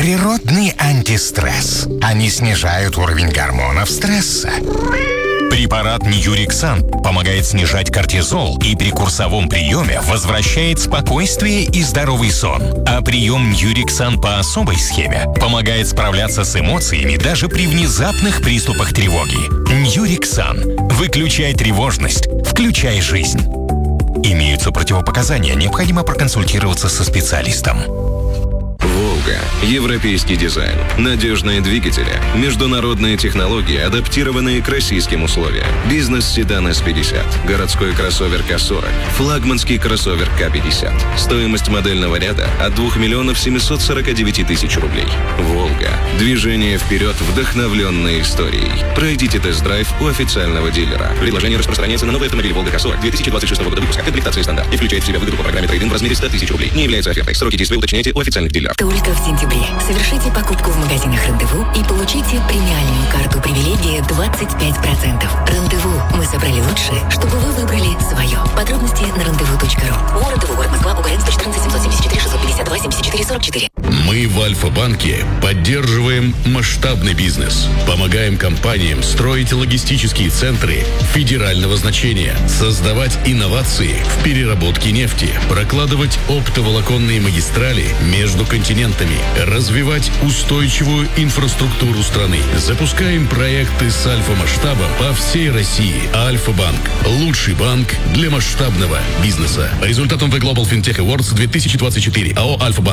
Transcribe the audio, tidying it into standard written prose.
Природный антистресс. Они снижают уровень гормонов стресса. Препарат Ньюриксан помогает снижать кортизол и при курсовом приеме возвращает спокойствие и здоровый сон. А прием Ньюриксан по особой схеме помогает справляться с эмоциями даже при внезапных приступах тревоги. Ньюриксан. Выключай тревожность, включай жизнь. Имеются противопоказания, необходимо проконсультироваться со специалистом. «Волга». Европейский дизайн, надежные двигатели, международные технологии, адаптированные к российским условиям. Бизнес-седан S50, городской кроссовер К40, флагманский кроссовер К50. Стоимость модельного ряда от 2 миллионов 749 тысяч рублей. «Волга». Движение вперед, вдохновленной историей. Пройдите тест-драйв у официального дилера. Предложение распространяется на новый автомобиль «Волга К40» 2026 года выпуска. Комплектация стандарт и включает в себя выгоду по программе трейд-ин в размере 100 тысяч рублей. Не является офертой. Сроки действия уточняйте у официальных дилеров. Только в сентябре совершите покупку в магазинах «Рандеву» и получите премиальную карту привилегия 25%. «Рандеву». Мы собрали лучшее, чтобы вы выбрали свое. Подробности на рандеву.ру. Рандеву, город Москва, УГРН 114 774 652 74 44. Мы в Альфа-банке поддерживаем масштабный бизнес. Помогаем компаниям строить логистические центры федерального значения, создавать инновации в переработке нефти, прокладывать оптоволоконные магистрали между континентами, развивать устойчивую инфраструктуру страны. Запускаем проекты с альфа-масштабом по всей России. Альфа-банк – лучший банк для масштабного бизнеса. По результатам The Global FinTech Awards 2024 АО «Альфа-банк»